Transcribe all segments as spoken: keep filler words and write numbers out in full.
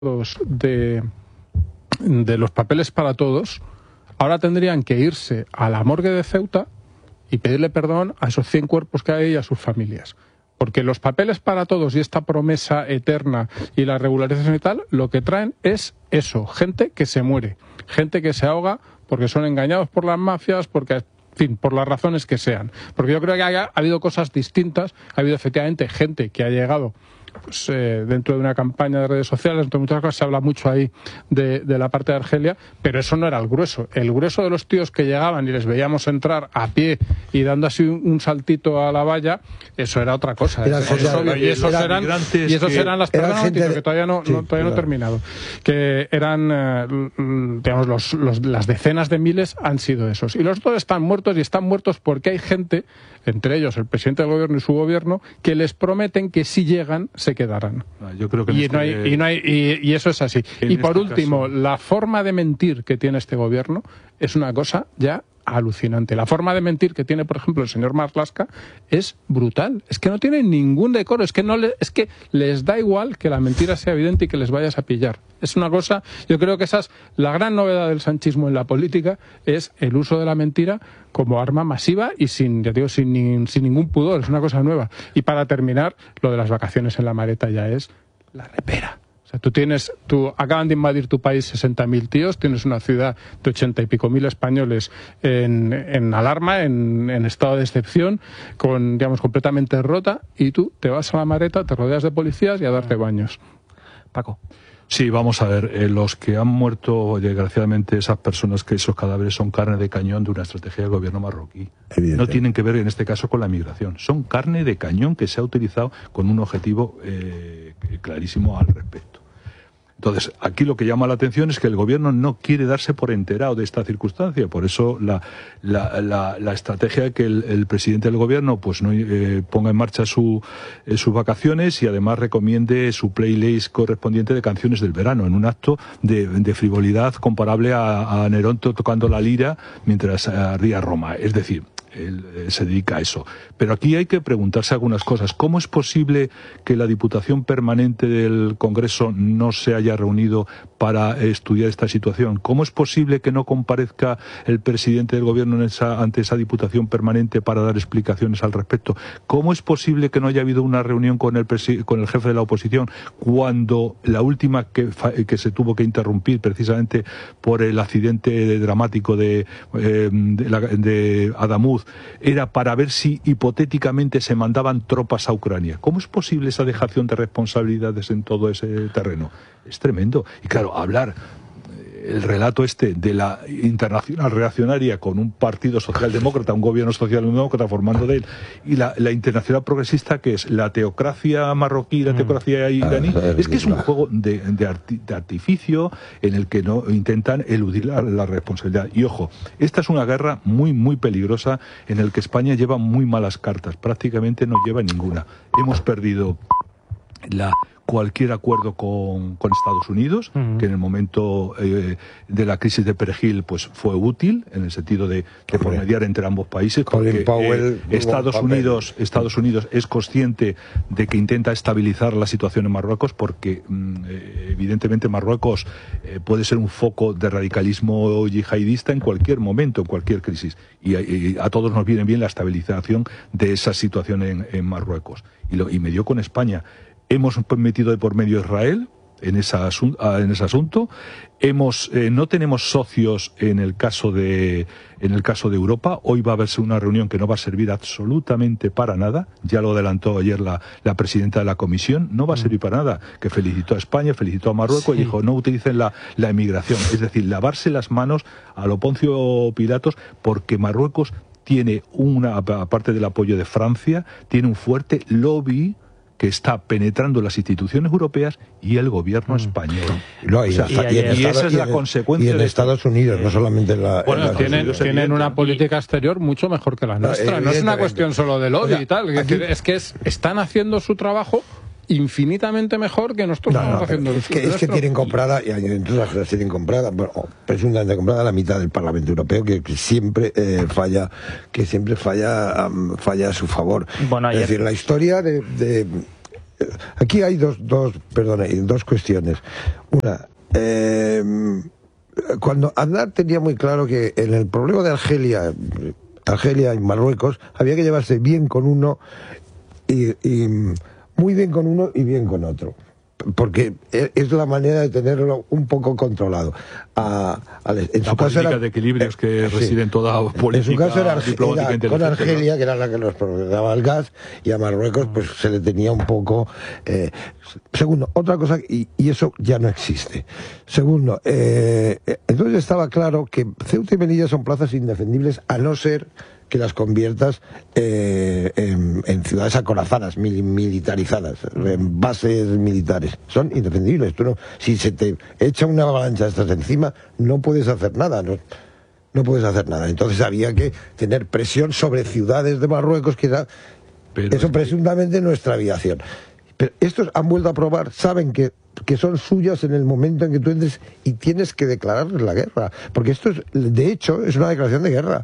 de, de los papeles para todos, ahora tendrían que irse a la morgue de Ceuta y pedirle perdón a esos cien cuerpos que hay y a sus familias. Porque los papeles para todos y esta promesa eterna y la regularización y tal, lo que traen es eso, gente que se muere, gente que se ahoga porque son engañados por las mafias, porque, en fin, por las razones que sean. Porque yo creo que haya, ha habido cosas distintas, ha habido efectivamente gente que ha llegado pues, eh, dentro de una campaña de redes sociales, entre muchas cosas se habla mucho ahí de, de la parte de Argelia, pero eso no era el grueso. El grueso de los tíos que llegaban y les veíamos entrar a pie y dando así un, un saltito a la valla, eso era otra cosa. Era eso, eso, eso, y esos era, eran, y esos eran las personas que, que todavía no, sí, no todavía claro. no he terminado. Que eran, eh, digamos, los, los, las decenas de miles han sido esos. Y los otros están muertos y están muertos porque hay gente, entre ellos el presidente del gobierno y su gobierno, que les prometen que si llegan se quedarán. Yo creo que y, este, no hay, y, no hay, y, y eso es así. Y por este último, caso... la forma de mentir que tiene este gobierno es una cosa ya alucinante. La forma de mentir que tiene, por ejemplo, el señor Marlaska es brutal. Es que no tiene ningún decoro. Es que no le, es que les da igual que la mentira sea evidente y que les vayas a pillar. Es una cosa, yo creo que esa es la gran novedad del sanchismo en la política, es el uso de la mentira como arma masiva y sin, ya digo, sin, sin ningún pudor. Es una cosa nueva. Y para terminar, lo de las vacaciones en la maleta ya es la repera. O sea, tú tienes, tú acaban de invadir tu país sesenta mil tíos, tienes una ciudad de ochenta y pico mil españoles en, en alarma, en, en estado de excepción, con, digamos, completamente rota, y tú te vas a la maleta, te rodeas de policías y a darte baños. Paco. Sí, vamos a ver, eh, los que han muerto, desgraciadamente, esas personas, que esos cadáveres son carne de cañón de una estrategia del gobierno marroquí. No tienen que ver, en este caso, con la migración. Son carne de cañón que se ha utilizado con un objetivo eh, clarísimo al respecto. Entonces, aquí lo que llama la atención es que el gobierno no quiere darse por enterado de esta circunstancia. Por eso la, la, la, la estrategia de que el, el presidente del gobierno pues no eh, ponga en marcha su, eh, sus vacaciones y además recomiende su playlist correspondiente de canciones del verano, en un acto de, de frivolidad comparable a, a Nerón tocando la lira mientras ardía Roma. Es decir, él eh, se dedica a eso. Pero aquí hay que preguntarse algunas cosas. ¿Cómo es posible que la Diputación Permanente del Congreso no se haya reunido para eh, estudiar esta situación? ¿Cómo es posible que no comparezca el presidente del Gobierno en esa, ante esa Diputación Permanente para dar explicaciones al respecto? ¿Cómo es posible que no haya habido una reunión con el, con el jefe de la oposición cuando la última que, que se tuvo que interrumpir precisamente por el accidente dramático de, eh, de, la, de Adamuz era para ver si hipotéticamente se mandaban tropas a Ucrania? ¿Cómo es posible esa dejación de responsabilidades en todo ese terreno? Es tremendo. Y claro, hablar el relato este de la internacional reaccionaria con un partido socialdemócrata, un gobierno socialdemócrata formando de él, y la, la internacional progresista, que es la teocracia marroquí y la teocracia iraní, es que es un juego de, de, arti, de artificio en el que no intentan eludir la, la responsabilidad. Y ojo, esta es una guerra muy, muy peligrosa en el que España lleva muy malas cartas, prácticamente no lleva ninguna. Hemos perdido la cualquier acuerdo con, con Estados Unidos, uh-huh. que en el momento eh, de la crisis de Perejil pues fue útil en el sentido de, de por mediar entre ambos países, porque eh, Estados Unidos Estados Unidos es consciente de que intenta estabilizar la situación en Marruecos, porque eh, evidentemente Marruecos eh, puede ser un foco de radicalismo yihadista en cualquier momento, en cualquier crisis, y, y a todos nos viene bien la estabilización de esa situación en, en Marruecos, y, lo, y me dio con España. Hemos metido de por medio a Israel en, esa asun en ese asunto. Hemos, eh, no tenemos socios en el caso de en el caso de Europa. Hoy va a haberse una reunión que no va a servir absolutamente para nada. Ya lo adelantó ayer la, la presidenta de la Comisión. No va a servir para nada. Que felicitó a España, felicitó a Marruecos, sí. Y dijo no utilicen la, la emigración. Es decir, lavarse las manos a lo Poncio Pilatos, porque Marruecos tiene una, aparte del apoyo de Francia, tiene un fuerte lobby que está penetrando las instituciones europeas y el gobierno mm. español. No, y, o sea, y, y, en y Estados, esa es la y consecuencia. Y en de Estados Unidos, no solamente en la... Bueno, en tienen, Unidos, tienen una política exterior mucho mejor que la nuestra. No, no es una cuestión solo de lobby, o sea, y tal. Es, aquí, decir, es que es, están haciendo su trabajo infinitamente mejor que nosotros no, estamos no, haciendo. Es que, es que tienen comprada, y entonces las cosas tienen comprada, bueno, presuntamente comprada la mitad del Parlamento Europeo, que, que siempre eh, falla, que siempre falla, um, falla a su favor. Bueno, ayer... Es decir, la historia de... de aquí hay dos, dos, perdona, dos cuestiones. Una, eh, cuando Aznar tenía muy claro que en el problema de Argelia, Argelia y Marruecos, había que llevarse bien con uno y, y muy bien con uno y bien con otro, porque es la manera de tenerlo un poco controlado. A, a, en la su caso era, de equilibrios que eh, reside en sí. toda política. En su caso era, era con Argelia, que era la que nos daba el gas, y a Marruecos pues se le tenía un poco. Eh, segundo, otra cosa, y, y eso ya no existe. Segundo, eh, entonces estaba claro que Ceuta y Melilla son plazas indefendibles, a no ser que las conviertas eh, en, en ciudades acorazadas, mil, militarizadas, en bases militares. Son indefendibles. Tú no, si se te echa una avalancha de estas encima, no puedes hacer nada. No, no puedes hacer nada. Entonces había que tener presión sobre ciudades de Marruecos, que era Pero eso presuntamente nuestra aviación. Pero estos han vuelto a probar, saben que, que son suyas en el momento en que tú entres y tienes que declararles la guerra. Porque esto, es, de hecho, es una declaración de guerra.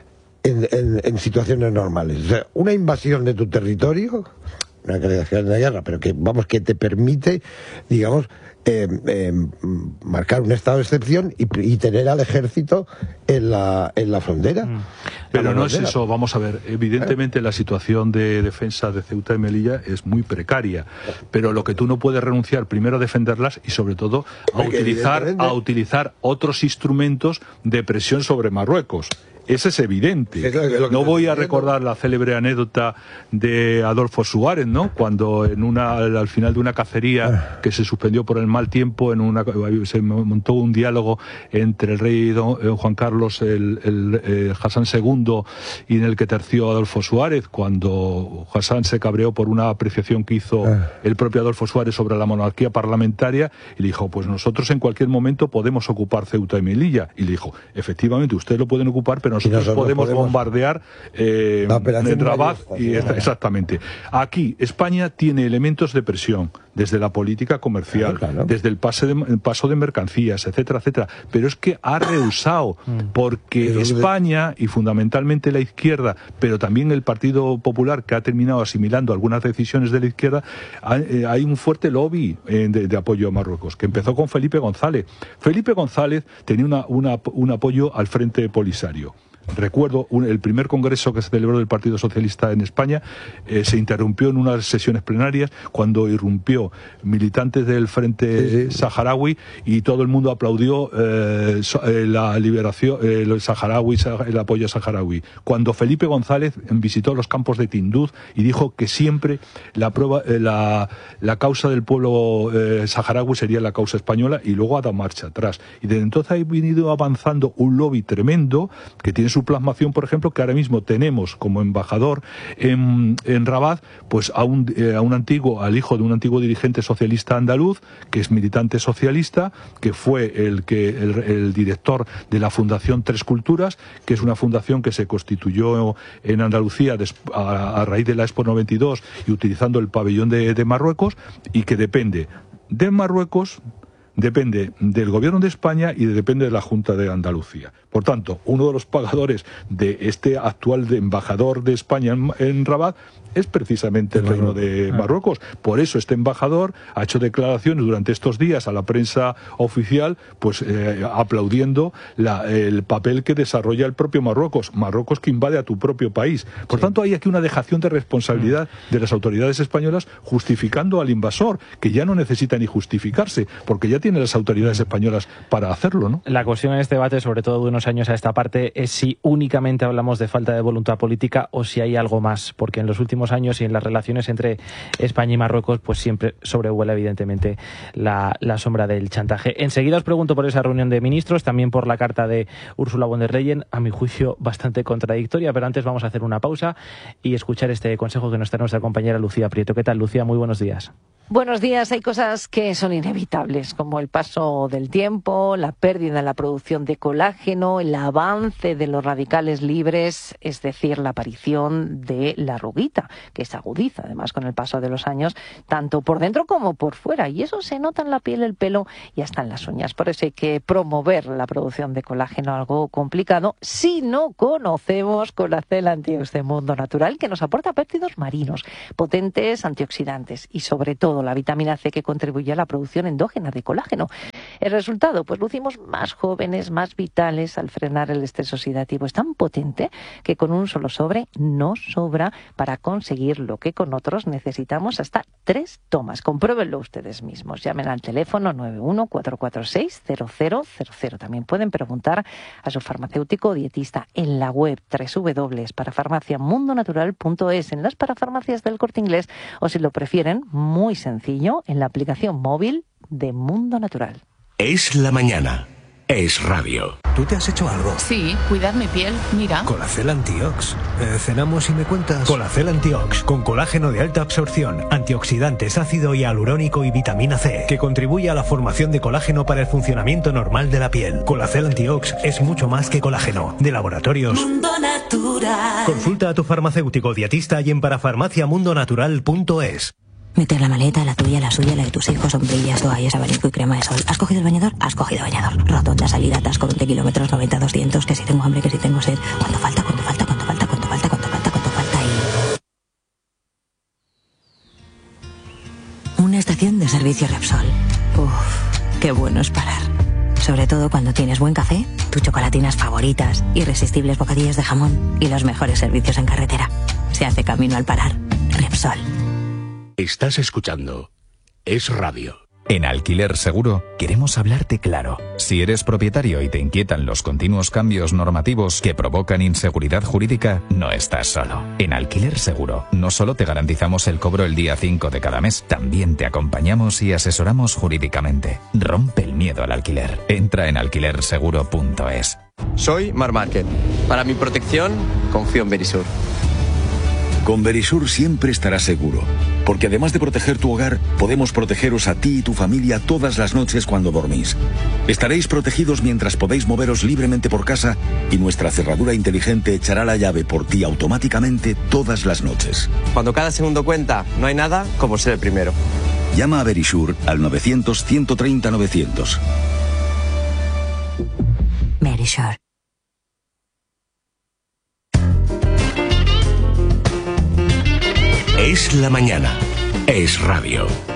En, en, en situaciones normales. O sea, una invasión de tu territorio, una declaración de guerra, pero que, vamos, que te permite, digamos, eh, eh, marcar un estado de excepción y, y tener al ejército en la, en la frontera. Mm. Pero la no frontera. es eso, vamos a ver, evidentemente ¿Eh? la situación de defensa de Ceuta y Melilla es muy precaria, pero lo que tú no puedes renunciar primero a defenderlas y sobre todo a utilizar, a utilizar otros instrumentos de presión sobre Marruecos. Ese es evidente. Es lo que, lo que no voy a recordar la célebre anécdota de Adolfo Suárez, ¿no? Cuando en una, al final de una cacería que se suspendió por el mal tiempo, en una, se montó un diálogo entre el rey don Juan Carlos, el, el, el Hassan segundo, y en el que terció Adolfo Suárez, cuando Hassan se cabreó por una apreciación que hizo el propio Adolfo Suárez sobre la monarquía parlamentaria, y le dijo, pues nosotros en cualquier momento podemos ocupar Ceuta y Melilla. Y le dijo, efectivamente, ustedes lo pueden ocupar, pero nosotros, nosotros podemos, podemos bombardear eh, en Rabat. Y esta, exactamente. Aquí España tiene elementos de presión desde la política comercial, claro, claro. desde el, pase de, el paso de mercancías, etcétera, etcétera. Pero es que ha rehusado, porque pero España y fundamentalmente la izquierda, pero también el Partido Popular, que ha terminado asimilando algunas decisiones de la izquierda, hay, hay un fuerte lobby eh, de, de apoyo a Marruecos, que empezó con Felipe González. Felipe González tenía una, una, un apoyo al Frente Polisario. Recuerdo un, el primer congreso que se celebró del Partido Socialista en España, eh, se interrumpió en unas sesiones plenarias cuando irrumpió militantes del Frente sí, sí. Saharaui, y todo el mundo aplaudió eh, la liberación, eh, el saharaui, el apoyo saharaui. Cuando Felipe González visitó los campos de Tinduf y dijo que siempre la, prueba, eh, la, la causa del pueblo eh, saharaui sería la causa española, y luego ha dado marcha atrás. Y desde entonces ha venido avanzando un lobby tremendo que tiene su plasmación, por ejemplo, que ahora mismo tenemos como embajador en, en Rabat, pues a un, eh, a un antiguo, al hijo de un antiguo dirigente socialista andaluz, que es militante socialista, que fue el que el, el director de la Fundación Tres Culturas, que es una fundación que se constituyó en Andalucía a, a raíz de la Expo noventa y dos y utilizando el pabellón de, de Marruecos, y que depende de Marruecos, depende del Gobierno de España y depende de la Junta de Andalucía. Por tanto, uno de los pagadores de este actual de embajador de España en, en Rabat es precisamente el Reino de Marruecos. Por eso este embajador ha hecho declaraciones durante estos días a la prensa oficial, pues eh, aplaudiendo la, el papel que desarrolla el propio Marruecos. Marruecos que invade a tu propio país. Por sí. tanto, hay aquí una dejación de responsabilidad de las autoridades españolas justificando al invasor, que ya no necesita ni justificarse, porque ya tiene las autoridades españolas para hacerlo, ¿no? La cuestión en este debate, sobre todo de unos años a esta parte, es si únicamente hablamos de falta de voluntad política o si hay algo más, porque en los últimos años y en las relaciones entre España y Marruecos, pues siempre sobrevuela evidentemente la, la sombra del chantaje. Enseguida os pregunto por esa reunión de ministros, también por la carta de Ursula von der Leyen, a mi juicio bastante contradictoria, pero antes vamos a hacer una pausa y escuchar este consejo que nos trae nuestra compañera Lucía Prieto. ¿Qué tal, Lucía? Muy buenos días. Buenos días. Hay cosas que son inevitables, como el paso del tiempo, la pérdida en la producción de colágeno, el avance de los radicales libres, es decir, la aparición de la arruguita, que se agudiza además con el paso de los años, tanto por dentro como por fuera. Y eso se nota en la piel, el pelo y hasta en las uñas. Por eso hay que promover la producción de colágeno, algo complicado, si no conocemos Colacel Antiox de Mundo Natural, que nos aporta péptidos marinos, potentes antioxidantes y sobre todo la vitamina C, que contribuye a la producción endógena de colágeno. El resultado, pues lucimos más jóvenes, más vitales al frenar el estrés oxidativo. Es tan potente que con un solo sobre no sobra para conseguir lo que con otros necesitamos hasta tres tomas. Compruébenlo ustedes mismos. Llamen al teléfono nueve uno cuatro cuatro seis cero cero cero cero. También pueden preguntar a su farmacéutico o dietista en la web doble u doble u doble u punto parafarmacia mundo natural punto es, en las parafarmacias del Corte Inglés, o si lo prefieren, muy sencillo, en la aplicación móvil de Mundo Natural. Es la mañana. Es radio. ¿Tú te has hecho algo? Sí, cuidar mi piel, mira. Colacel Antiox. Eh, ¿Cenamos y me cuentas? Colacel Antiox, con colágeno de alta absorción, antioxidantes, ácido hialurónico y vitamina C, que contribuye a la formación de colágeno para el funcionamiento normal de la piel. Colacel Antiox es mucho más que colágeno. De Laboratorios Mundo Natural. Consulta a tu farmacéutico dietista y en parafarmacia mundo natural punto es. Meter la maleta, la tuya, la suya, la de tus hijos, sombrillas, toallas, abanico y crema de sol. ¿Has cogido el bañador? Has cogido bañador. Rotonda, salida, atasco, veinte kilómetros, noventa, doscientos, que si tengo hambre, que si tengo sed. ¿Cuánto falta? ¿Cuánto falta? ¿Cuánto falta? ¿Cuánto falta? ¿Cuánto falta? ¿Cuánto falta? Y... una estación de servicio Repsol. Uff, qué bueno es parar. Sobre todo cuando tienes buen café, tus chocolatinas favoritas, irresistibles bocadillos de jamón y los mejores servicios en carretera. Se hace camino al parar. Repsol. Estás escuchando Es Radio. En Alquiler Seguro queremos hablarte claro. Si eres propietario y te inquietan los continuos cambios normativos que provocan inseguridad jurídica, no estás solo. En Alquiler Seguro no solo te garantizamos el cobro el día cinco de cada mes, también te acompañamos y asesoramos jurídicamente. Rompe el miedo al alquiler. Entra en alquiler seguro punto es. Soy Mar Márquez. Para mi protección, confío en Verisur. Con Verisur siempre estarás seguro, porque además de proteger tu hogar, podemos protegeros a ti y tu familia todas las noches cuando dormís. Estaréis protegidos mientras podéis moveros libremente por casa y nuestra cerradura inteligente echará la llave por ti automáticamente todas las noches. Cuando cada segundo cuenta, no hay nada como ser el primero. Llama a Verisur al novecientos, ciento treinta, novecientos. Verisur. Es la mañana. Es radio.